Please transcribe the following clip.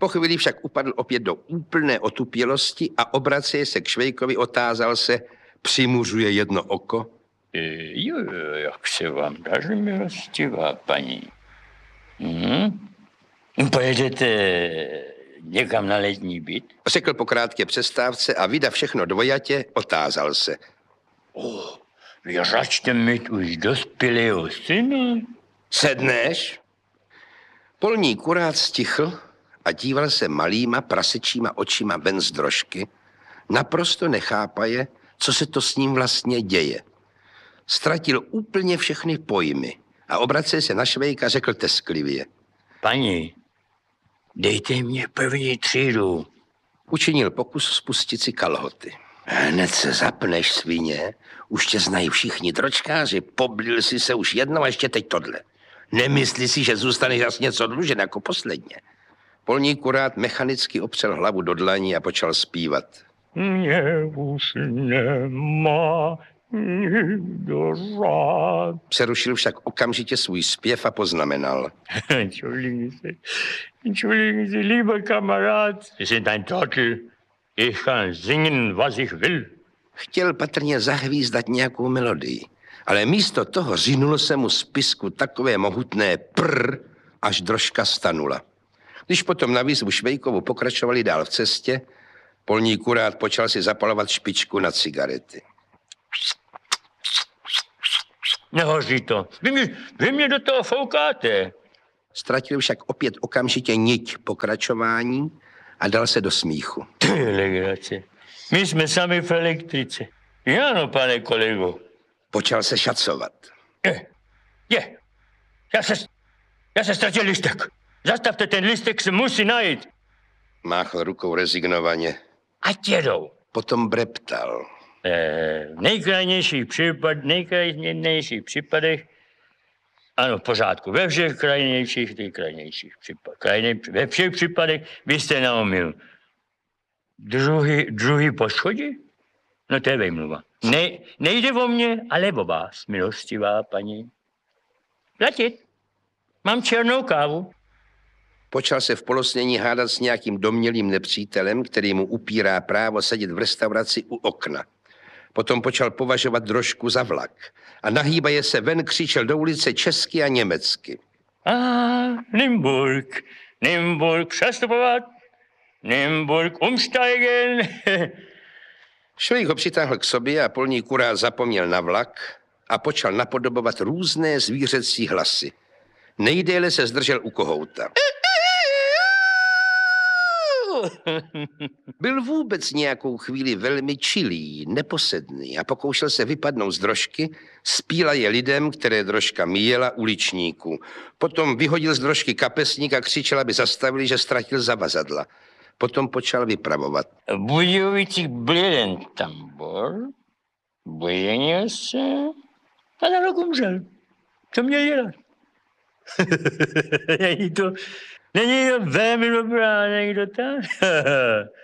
Po chvíli však upadl opět do úplné otupělosti a obraceje se k Švejkovi otázal se, přimuřuje jedno oko. Jo, jak se vám daří, milostivá paní? Pojedete někam na letní byt? Řekl po krátké přestávce a vydav všechno dvojatě, otázal se. Vy račte mít už dospělého syna? Sedneš? Polní kurát stichl a díval se malýma prasečíma očima ven z drožky, naprosto nechápaje, co se to s ním vlastně děje. Ztratil úplně všechny pojmy a obracej se na Švejka řekl tesklivě. Paní, dejte mě první třídu. Učinil pokus spustit si kalhoty. Hned se zapneš, svině. Už tě znají všichni dročkáři. Poblil si se už jednou a ještě teď tohle. Nemyslí si, že zůstaneš jasně něco dlužen jako posledně. Polní kurát mechanicky opřel hlavu do dlaní a počal zpívat. Mě už nemá nikdo rád. Přerušil však okamžitě svůj zpěv a poznamenal. Entschuldigen Sie, lieber Kamerad, Sie sind ein Trottel. Ich kann singen, was ich will. Chtěl patrně zahvízdat nějakou melodii, ale místo toho řinulo se mu z pisku takové mohutné prr, až drožka stanula. Když potom na výzvu Švejkovu pokračovali dál v cestě, polní kurát počal si zapalovat špičku na cigarety. Nehoří to. Vy mě do toho foukáte. Ztratil však opět okamžitě niť pokračování a dal se do smíchu. To je legrace. My jsme sami v elektrice. Ano, pane kolego. Počal se šacovat. Je. Já se ztratil listek. Zastavte, ten listek se musí najít. Máchl rukou rezignovaně. Ať jedou. Potom breptal. V nejkrajnějších případech, ano, v pořádku, ve všech krajnějších případech, ve všech případech vy jste na omyl. Druhý poschodí? No to je vejmluva. Nejde o mě, ale o vás, milostivá paní. Platit. Mám černou kávu. Počal se v polosnění hádat s nějakým domnělým nepřítelem, který mu upírá právo sedět v restauraci u okna. Potom počal považovat drožku za vlak a nahýbaje se ven křičel do ulice česky a německy. Nymburk, přestupovat, Nymburk, umsteigen. Švejk ho přitáhl k sobě a polní kurát zapomněl na vlak a počal napodobovat různé zvířecí hlasy. Nejdéle se zdržel u kohouta. Byl vůbec nějakou chvíli velmi čilý, neposedný a pokoušel se vypadnout z drožky, spíla je lidem, které drožka míjela, uličníků. Potom vyhodil z drožky kapesník a křičel, aby zastavili, že ztratil zavazadla. Potom počal vypravovat. V Budějovicích byl jeden tambor, bujenil se a za rok umřel. Co měl dělat? Není to velmi dobrá anekdota?